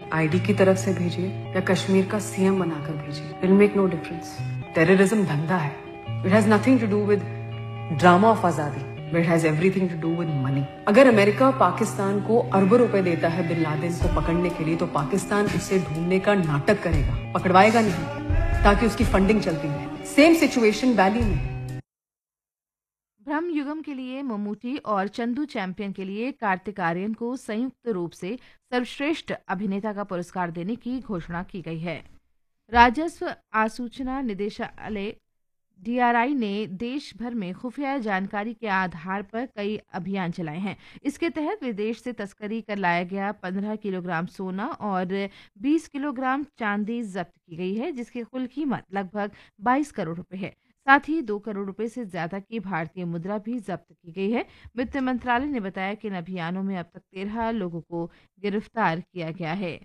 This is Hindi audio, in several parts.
आईडी की तरफ से भेजिए या कश्मीर का सीएम बनाकर भेजिए, it will make no difference. Terrorism धंधा है, it has nothing to do with drama of आजादी, but it has everything to do with money. अगर अमेरिका पाकिस्तान को अरबों रुपए देता है बिन लादेन को पकड़ने के लिए, तो पाकिस्तान उसे ढूंढने का नाटक करेगा, पकड़वाएगा नहीं, ताकि उसकी फंडिंग चलती है। सेम सिचुएशन वैली में। ब्रह्म युगम के लिए ममूटी और चंदू चैंपियन के लिए कार्तिक आर्यन को संयुक्त रूप से सर्वश्रेष्ठ अभिनेता का पुरस्कार देने की घोषणा की गई है। राजस्व आसूचना निदेशालय डीआरआई ने देश भर में खुफिया जानकारी के आधार पर कई अभियान चलाए हैं। इसके तहत विदेश से तस्करी कर लाया गया 15 किलोग्राम सोना और 20 किलोग्राम चांदी जब्त की गई है, जिसकी कुल कीमत लगभग 22 करोड़ रुपए है। साथ ही 2 करोड़ रुपए से ज्यादा की भारतीय मुद्रा भी जब्त की गई है। वित्त मंत्रालय ने बताया कि इन अभियानों में अब तक 13 लोगों को गिरफ्तार किया गया है।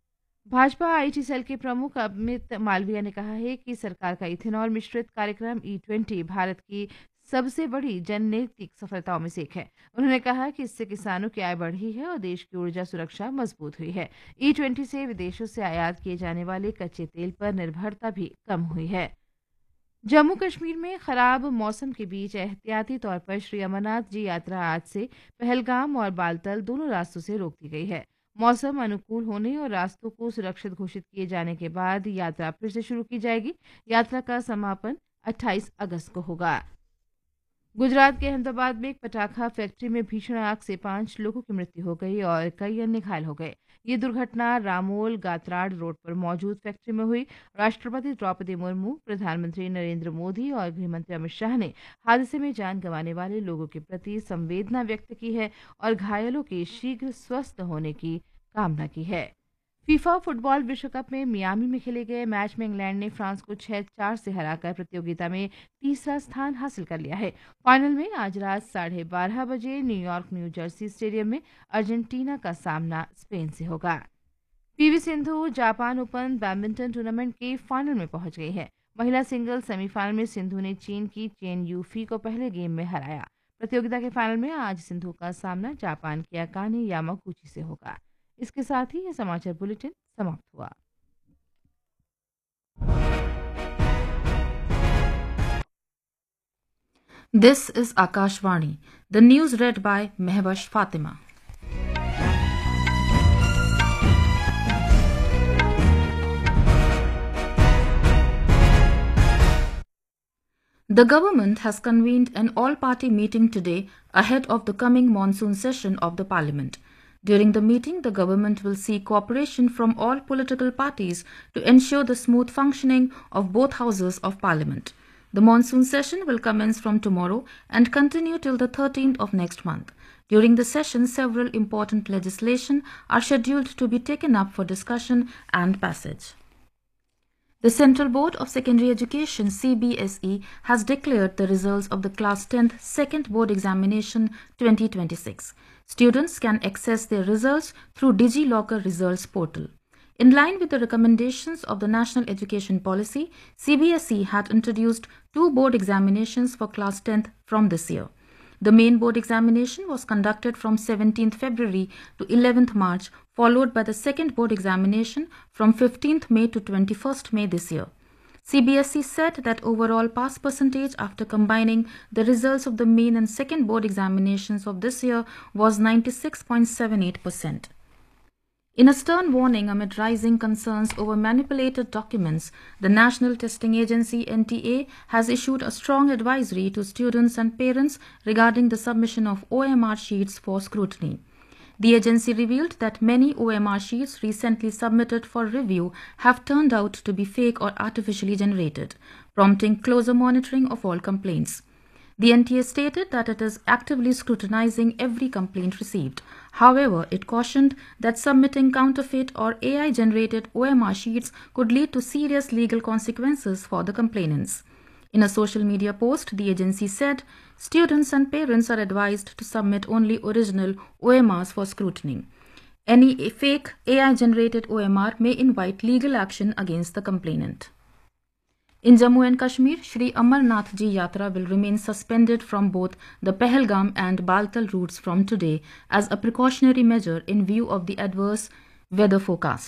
भाजपा आईटी सेल के प्रमुख अमित मालवीय ने कहा है कि सरकार का इथेनॉल मिश्रित कार्यक्रम E20 भारत की सबसे बड़ी जननैतिक सफलताओं में से एक है। उन्होंने कहा कि इससे किसानों की आय बढ़ी है और देश की ऊर्जा सुरक्षा मजबूत हुई है। E20 से विदेशों से आयात किए जाने वाले कच्चे तेल पर निर्भरता भी कम हुई है। जम्मू कश्मीर में खराब मौसम के बीच एहतियाती तौर पर श्री अमरनाथ जी यात्रा आज से पहलगाम और बालतल दोनों रास्तों से रोक दी गई है। मौसम अनुकूल होने और रास्तों को सुरक्षित घोषित किए जाने के बाद यात्रा फिर से शुरू की जाएगी। यात्रा का समापन 28 अगस्त को होगा। गुजरात के अहमदाबाद में एक पटाखा फैक्ट्री में भीषण आग से 5 लोगों की मृत्यु हो गई और कई अन्य घायल हो गए। ये दुर्घटना रामोल गात्राड़ रोड पर मौजूद फैक्ट्री में हुई। राष्ट्रपति द्रौपदी मुर्मू, प्रधानमंत्री नरेंद्र मोदी और गृहमंत्री अमित शाह ने हादसे में जान गंवाने वाले लोगों के प्रति संवेदना व्यक्त की है और घायलों के शीघ्र स्वस्थ होने की कामना की है। फीफा फुटबॉल विश्व कप में मियामी में खेले गए मैच में इंग्लैंड ने फ्रांस को 6-4 से हराकर प्रतियोगिता में तीसरा स्थान हासिल कर लिया है। फाइनल में आज रात 12:30 बजे न्यूयॉर्क न्यू जर्सी स्टेडियम में अर्जेंटीना का सामना स्पेन से होगा। PV Sindhu Japan open badminton tournament के फाइनल में पहुंच गई है। महिला सिंगल सेमीफाइनल में सिंधु ने चीन की चेन यूफी को पहले गेम में हराया। प्रतियोगिता के फाइनल में आज सिंधु का सामना जापान के अकाने यामागुची से होगा। इसके साथ ही यह समाचार बुलेटिन समाप्त हुआ। This is Akashvani. The news read by Mehwash Fatima. The government has convened an all-party meeting today ahead of the coming monsoon session of the parliament. During the meeting, the government will seek cooperation from all political parties to ensure the smooth functioning of both houses of parliament. The monsoon session will commence from tomorrow and continue till the 13th of next month. During the session, several important legislation are scheduled to be taken up for discussion and passage. The Central Board of Secondary Education CBSE has declared the results of the Class 10th Second Board Examination 2026. Students can access their results through DigiLocker Results Portal. In line with the recommendations of the National Education Policy, CBSE had introduced 2 board examinations for Class 10th from this year. The main board examination was conducted from 17th February to 11th March, followed by the second board examination from 15th May to 21st May this year. CBSE said that overall pass percentage after combining the results of the main and second board examinations of this year was 96.78%. In a stern warning amid rising concerns over manipulated documents, the National Testing Agency NTA has issued a strong advisory to students and parents regarding the submission of OMR sheets for scrutiny. The agency revealed that many OMR sheets recently submitted for review have turned out to be fake or artificially generated, prompting closer monitoring of all complaints. The NTA stated that it is actively scrutinizing every complaint received. However, it cautioned that submitting counterfeit or AI-generated OMR sheets could lead to serious legal consequences for the complainants. In a social media post, the agency said, students and parents are advised to submit only original OMRs for scrutiny. Any fake AI-generated OMR may invite legal action against the complainant. In Jammu and Kashmir, Shri Amarnath Ji Yatra will remain suspended from both the Pahalgam and Baltal routes from today as a precautionary measure in view of the adverse weather forecast.